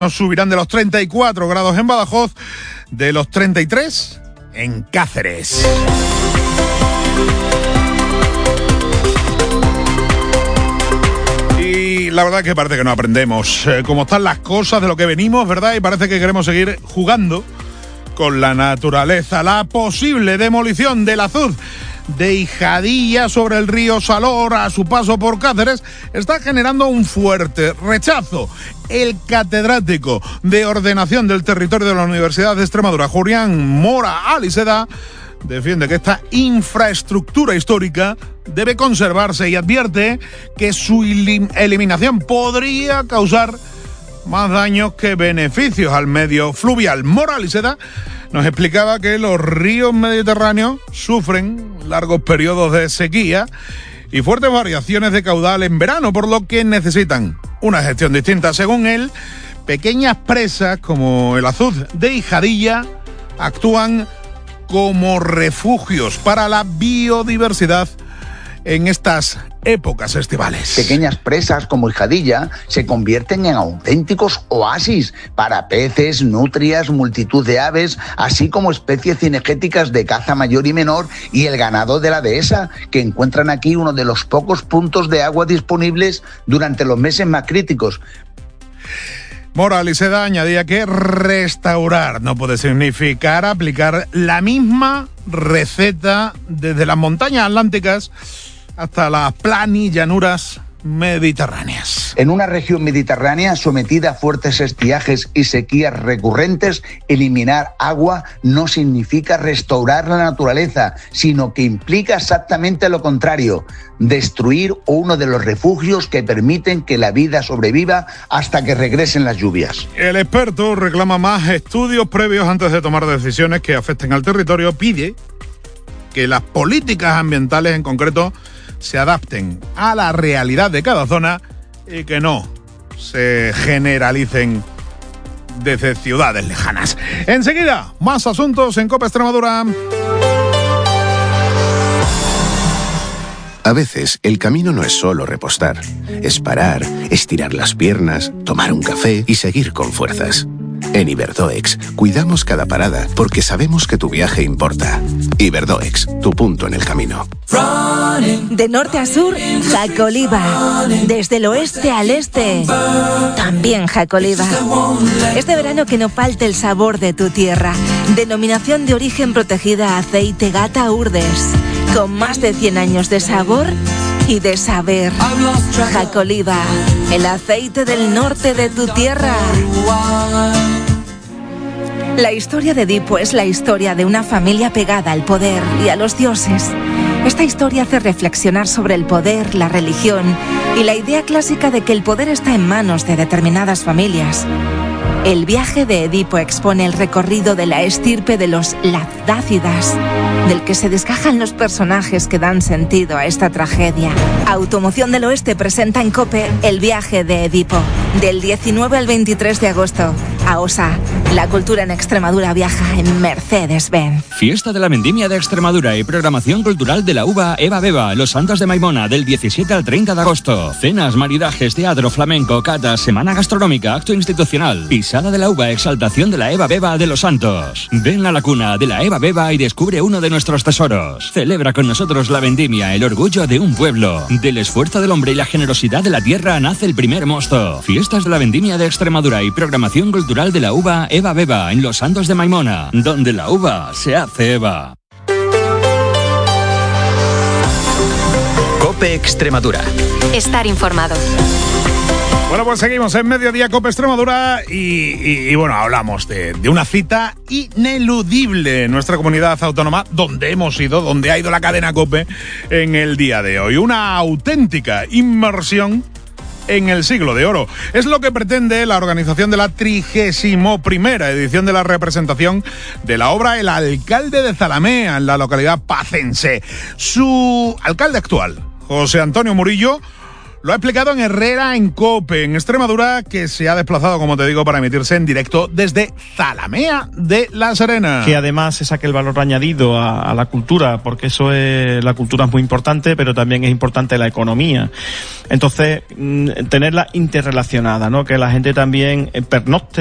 subirán de los 34 grados en Badajoz, de los 33 en Cáceres. Y la verdad es que parece que no aprendemos cómo están las cosas, de lo que venimos, ¿verdad? Y parece que queremos seguir jugando con la naturaleza. La posible demolición del azud de Hijadilla sobre el río Salor a su paso por Cáceres está generando un fuerte rechazo. El catedrático de Ordenación del Territorio de la Universidad de Extremadura, Julián Mora Aliseda, defiende que esta infraestructura histórica debe conservarse y advierte que su eliminación podría causar más daños que beneficios al medio fluvial. Mora Aliseda nos explicaba que los ríos mediterráneos sufren largos periodos de sequía y fuertes variaciones de caudal en verano, por lo que necesitan una gestión distinta. Según él, pequeñas presas como el azud de Hijadilla actúan como refugios para la biodiversidad en estas épocas estivales. Pequeñas presas como Hijadilla se convierten en auténticos oasis para peces, nutrias, multitud de aves, así como especies cinegéticas de caza mayor y menor y el ganado de la dehesa, que encuentran aquí uno de los pocos puntos de agua disponibles durante los meses más críticos. Mora Aliseda añadía que restaurar no puede significar aplicar la misma receta desde las montañas atlánticas hasta las planillanuras mediterráneas. En una región mediterránea sometida a fuertes estiajes y sequías recurrentes, eliminar agua no significa restaurar la naturaleza, sino que implica exactamente lo contrario: destruir uno de los refugios que permiten que la vida sobreviva hasta que regresen las lluvias. El experto reclama más estudios previos antes de tomar decisiones que afecten al territorio. Pide que las políticas ambientales en concreto se adapten a la realidad de cada zona y que no se generalicen desde ciudades lejanas. Enseguida, más asuntos en COPE Extremadura. A veces, el camino no es solo repostar. Es parar, estirar las piernas, tomar un café y seguir con fuerzas. En Iberdoex, cuidamos cada parada porque sabemos que tu viaje importa. Iberdoex, tu punto en el camino. De norte a sur, Jacoliva. Desde el oeste al este, también Jacoliva. Este verano que no falte el sabor de tu tierra. Denominación de origen protegida Aceite Gata Urdes. Con más de 100 años de sabor y de saber. Jacoliva, el aceite del norte de tu tierra. La historia de Edipo es la historia de una familia pegada al poder y a los dioses. Esta historia hace reflexionar sobre el poder, la religión y la idea clásica de que el poder está en manos de determinadas familias. El viaje de Edipo expone el recorrido de la estirpe de los Labdácidas, del que se desgajan los personajes que dan sentido a esta tragedia. Automoción del Oeste presenta en COPE El viaje de Edipo, del 19 al 23 de agosto. AOSA, la cultura en Extremadura viaja en Mercedes-Benz. Fiesta de la Vendimia de Extremadura y programación cultural de la uva Eva Beba, Los Santos de Maimona, del 17 al 30 de agosto. Cenas, maridajes, teatro, flamenco, catas, semana gastronómica, acto institucional. Pisada de la uva, exaltación de la Eva Beba de Los Santos. Ven a la cuna de la Eva Beba y descubre uno de nuestros tesoros. Celebra con nosotros la vendimia, el orgullo de un pueblo. Del esfuerzo del hombre y la generosidad de la tierra nace el primer mosto. Fiestas de la Vendimia de Extremadura y programación cultural de la uva Eva Beba en Los Santos de Maimona, donde la uva se hace Eva. COPE Extremadura. Estar informado. Bueno, pues seguimos en Mediodía COPE Extremadura y bueno, hablamos de una cita ineludible en nuestra comunidad autónoma, donde hemos ido, donde ha ido la cadena COPE en el día de hoy. Una auténtica inmersión en el siglo de oro. Es lo que pretende la organización de la 31ª edición de la representación de la obra El alcalde de Zalamea, en la localidad pacense. Su alcalde actual, José Antonio Murillo, Lo ha explicado en Herrera en COPE, en Extremadura, que se ha desplazado, como te digo, para emitirse en directo desde Zalamea de La Serena. Que además se saque el valor añadido a la cultura, porque eso es, la cultura es muy importante, pero también es importante la economía. Entonces, tenerla interrelacionada, ¿no? Que la gente también pernocte